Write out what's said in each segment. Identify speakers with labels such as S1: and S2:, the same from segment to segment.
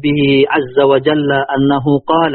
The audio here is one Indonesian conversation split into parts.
S1: به عز وجل أنه قال: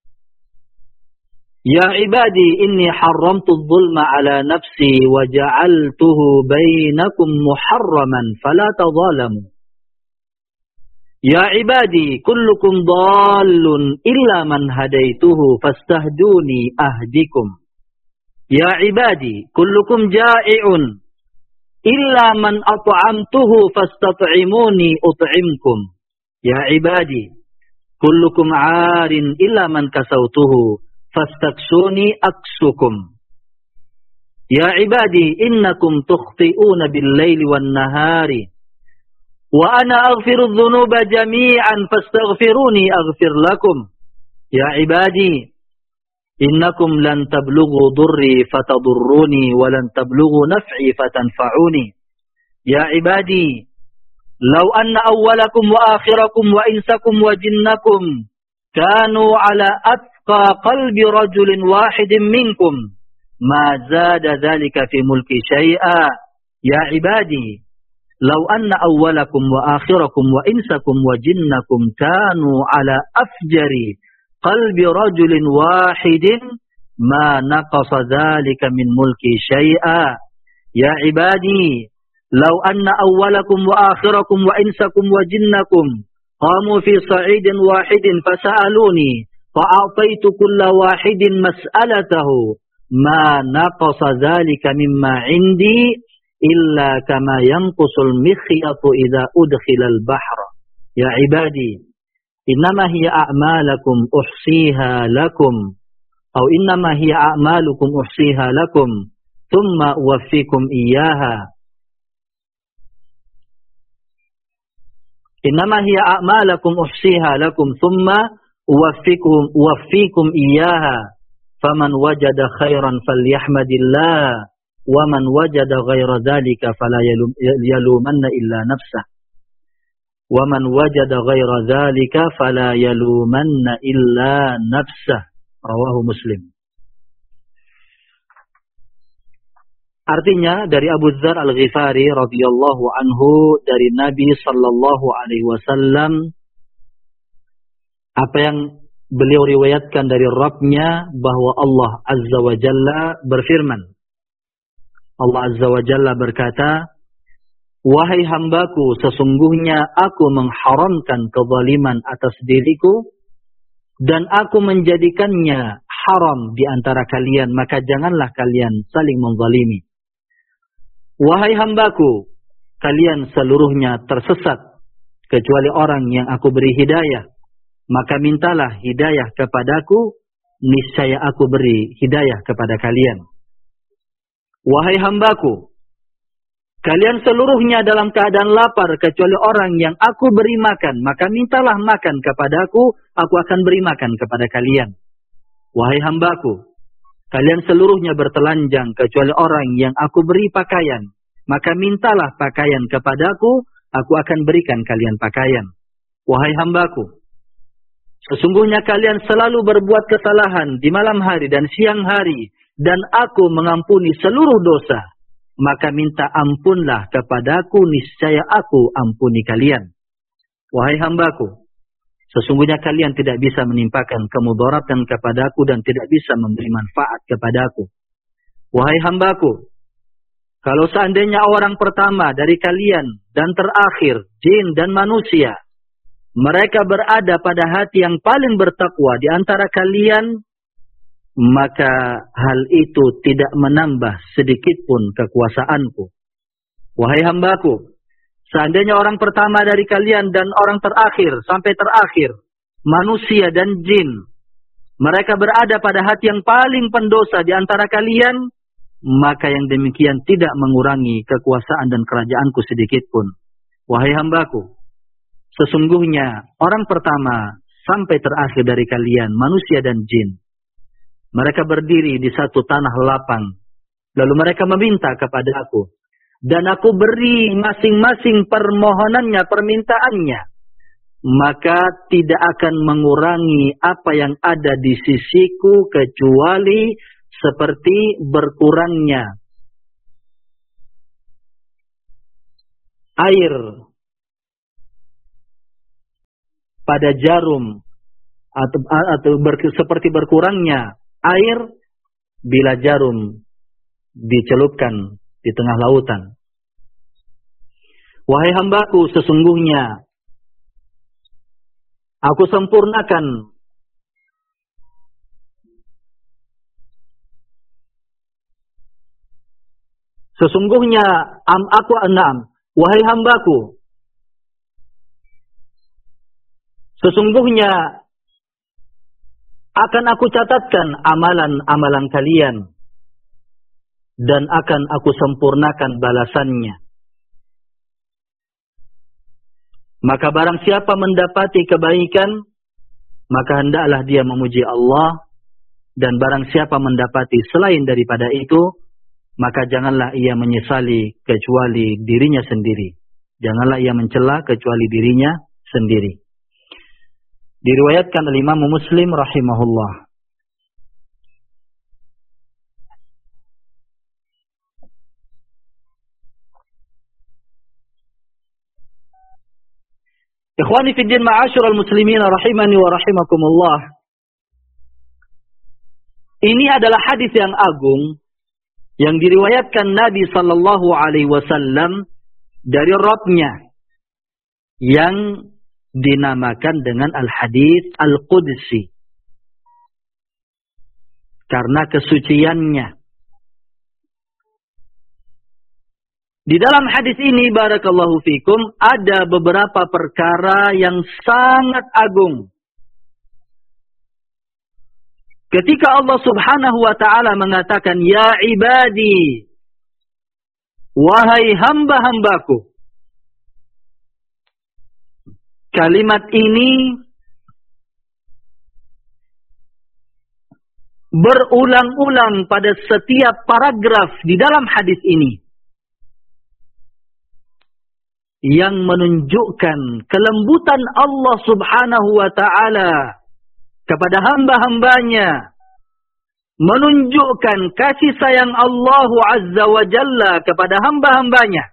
S1: يا عبادي إني حرمت الظلم على نفسي وجعلته بينكم محرما فلا تظالموا. يا عبادي كلكم ضال إلا من هديته فاستهدوني أهدكم. يا عبادي كلكم جائع إلا من أطعمته فاستطعموني أطعمكم. يا عبادي كلكم عار إلا من كسوته فاستكسوني أكسكم. يا عبادي إنكم تخطئون بالليل والنهار وأنا أغفر الذنوب جميعا فاستغفروني أغفر لكم. يا عبادي إنكم لن تبلغوا ضري فتضروني ولن تبلغوا نفعي فتنفعوني. يا عبادي لو أن أولكم وآخركم وإنسكم وجنكم كانوا على أتقى قلب رجل واحد منكم ما زاد ذلك في ملكي شيئا. يا عبادي لو أن أولكم وآخركم وإنسكم وجنكم كانوا على أفجر قلب رجل واحد ما نقص ذلك من ملكي شيئا. يا عبادي لو أن أولكم وآخركم وإنسكم وجنكم قاموا في صعيد واحد فسألوني فأعطيت كل واحد مسألته ما نقص ذلك مما عندي إلا كما ينقص المخيط إذا أدخل البحر. يا عبادي إنما هي أعمالكم أحصيها لكم أو إنما هي أعمالكم أحصيها لكم ثم أوفيكم إياها. إنما هي أعمالكم أحصيها لكم ثم أوفيكم إياها. فمن وجد خيرا فليحمد الله ومن وجد غير ذلك فلا يلومن إلا نفسه ومن وجد غير ذلك فلا يلومن إلا نفسه. رواه Muslim. Artinya dari Abu Dzar Al-Ghifari radhiyallahu anhu dari Nabi sallallahu alaihi wasallam, apa yang beliau riwayatkan dari Rabb-nya bahwa Allah Azza wa Jalla berfirman. Allah Azza wa Jalla berkata, "Wahai hambaku, sesungguhnya aku mengharamkan kezaliman atas diriku dan aku menjadikannya haram di antara kalian, maka janganlah kalian saling menzalimi. Wahai hambaku, kalian seluruhnya tersesat kecuali orang yang aku beri hidayah, maka mintalah hidayah kepadaku, niscaya aku beri hidayah kepada kalian. Wahai hambaku, kalian seluruhnya dalam keadaan lapar kecuali orang yang aku beri makan, maka mintalah makan kepadaku, aku akan beri makan kepada kalian. Wahai hambaku, kalian seluruhnya bertelanjang kecuali orang yang aku beri pakaian, maka mintalah pakaian kepadaku, aku akan berikan kalian pakaian. Wahai hambaku, sesungguhnya kalian selalu berbuat kesalahan di malam hari dan siang hari, dan aku mengampuni seluruh dosa. Maka minta ampunlah kepadaku, niscaya aku ampuni kalian. Wahai hambaku, sesungguhnya kalian tidak bisa menimpakan kemudaratan kepadaku dan tidak bisa memberi manfaat kepadaku. Wahai hambaku, kalau seandainya orang pertama dari kalian dan terakhir, jin dan manusia, mereka berada pada hati yang paling bertakwa di antara kalian, maka hal itu tidak menambah sedikit pun kekuasaanku. Wahai hambaku, seandainya orang pertama dari kalian dan orang terakhir sampai terakhir, manusia dan jin, mereka berada pada hati yang paling pendosa di antara kalian, maka yang demikian tidak mengurangi kekuasaan dan kerajaanku sedikit pun. Wahai hambaku, sesungguhnya orang pertama sampai terakhir dari kalian, manusia dan jin, mereka berdiri di satu tanah lapang, lalu mereka meminta kepada aku, dan aku beri masing-masing permohonannya, permintaannya, maka tidak akan mengurangi apa yang ada di sisiku kecuali seperti berkurangnya air pada jarum atau seperti berkurangnya air bila jarum dicelupkan di tengah lautan. Wahai hambaku, sesungguhnya aku sempurnakan wahai hambaku, sesungguhnya akan aku catatkan amalan-amalan kalian dan akan aku sempurnakan balasannya. Maka barang siapa mendapati kebaikan, maka hendaklah dia memuji Allah, dan barang siapa mendapati selain daripada itu, maka janganlah ia menyesali kecuali dirinya sendiri. Janganlah ia mencela kecuali dirinya sendiri. Diriwayatkan oleh Imam Muslim rahimahullah. Ikhwani fiddin ma'asyiral muslimin rahimani wa rahimakumullah. Ini adalah hadis yang agung yang diriwayatkan Nabi sallallahu alaihi wasallam dari Rabb-Nya yang dinamakan dengan al-hadis al-qudsi karena kesuciannya. Di dalam hadis ini barakallahu fikum ada beberapa perkara yang sangat agung. Ketika Allah Subhanahu wa taala mengatakan ya ibadi, wahai hamba-hambaku. Kalimat ini berulang-ulang pada setiap paragraf di dalam hadis ini, yang menunjukkan kelembutan Allah Subhanahu wa ta'ala kepada hamba-hambanya, menunjukkan kasih sayang Allah Azza wa Jalla kepada hamba-hambanya.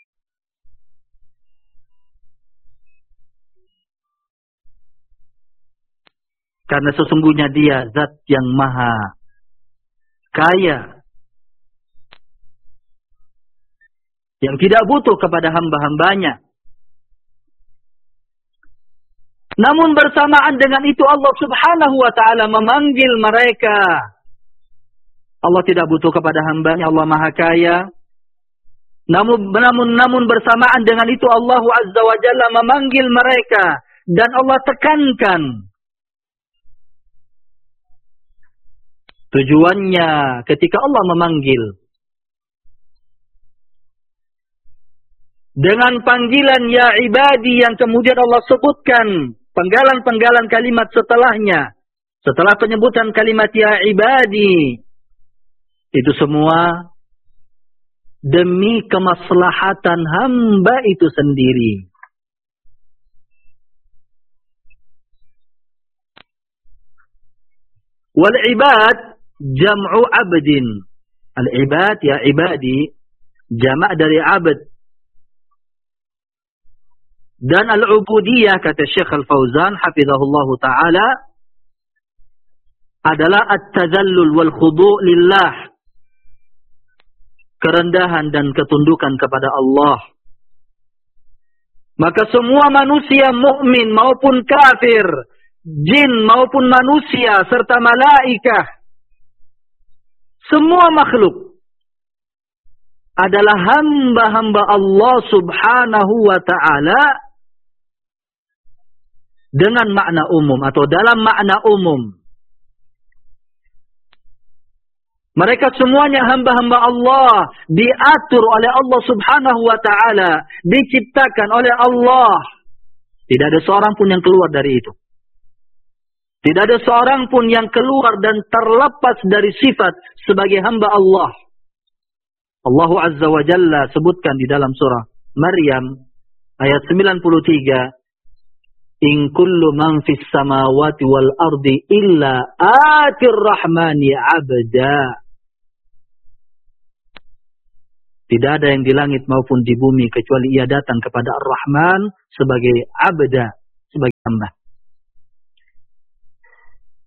S1: Karena sesungguhnya dia zat yang maha kaya, yang tidak butuh kepada hamba-hambanya. Namun bersamaan dengan itu Allah Subhanahu wa ta'ala memanggil mereka. Allah tidak butuh kepada hambanya, Allah maha kaya. Namun bersamaan dengan itu Allah Azza wa Jalla memanggil mereka. Dan Allah tekankan. Tujuannya ketika Allah memanggil dengan panggilan ya ibadi yang kemudian Allah sebutkan penggalan-penggalan kalimat setelahnya. Setelah penyebutan kalimat ya ibadi, itu semua demi kemaslahatan hamba itu sendiri. Wal ibad jam'u abdin. Al ibad ya ibadi jamak dari abd. Dan al-ubudiyah, kata Syekh Al-Fauzan hafizahullahu ta'ala, adalah at-tazallul wal khudu' lillah. Kerendahan dan ketundukan kepada Allah. Maka semua manusia mukmin maupun kafir, jin maupun manusia serta malaikah, semua makhluk adalah hamba-hamba Allah Subhanahu wa ta'ala dengan makna umum atau dalam makna umum. Mereka semuanya hamba-hamba Allah, diatur oleh Allah Subhanahu wa ta'ala, diciptakan oleh Allah. Tidak ada seorang pun yang keluar dari itu. Tidak ada seorang pun yang keluar dan terlepas dari sifat sebagai hamba Allah. Allah Azza wa Jalla sebutkan di dalam surah Maryam ayat 93, in kullu man fis samawati wal ardi illa atir rahmani abda. Tidak ada yang di langit maupun di bumi kecuali ia datang kepada Ar-Rahman sebagai abda, sebagai hamba.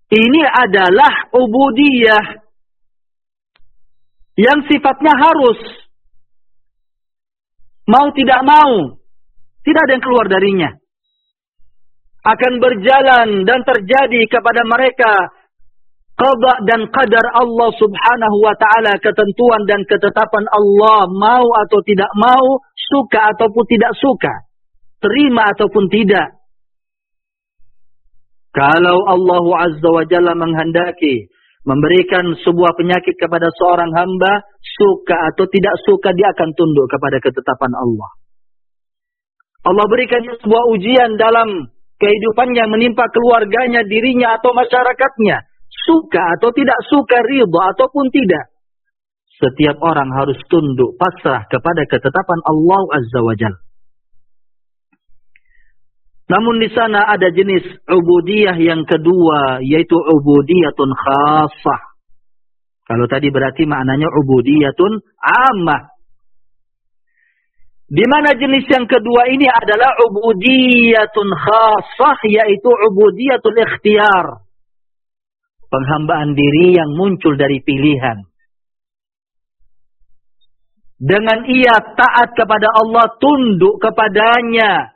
S1: Ini adalah ubudiyah yang sifatnya harus. Mau tidak mau, tidak ada yang keluar darinya. Akan berjalan dan terjadi kepada mereka qada dan qadar Allah subhanahu wa ta'ala, ketentuan dan ketetapan Allah, mau atau tidak mau, suka ataupun tidak suka, terima ataupun tidak. Kalau Allah azza wa jalla menghendaki memberikan sebuah penyakit kepada seorang hamba, suka atau tidak suka dia akan tunduk kepada ketetapan Allah. Allah berikan sebuah ujian dalam kehidupannya, menimpa keluarganya, dirinya atau masyarakatnya. Suka atau tidak suka, ridha ataupun tidak, setiap orang harus tunduk, pasrah kepada ketetapan Allah azza wa jalla. Namun di sana ada jenis ubudiyah yang kedua, yaitu ubudiyatun khassah. Kalau tadi berarti maknanya ubudiyatun ammah. Di mana jenis yang kedua ini adalah ubudiyatun khassah, yaitu ubudiyatul ikhtiyar. Penghambaan diri yang muncul dari pilihan. Dengan ia taat kepada Allah, tunduk kepadanya,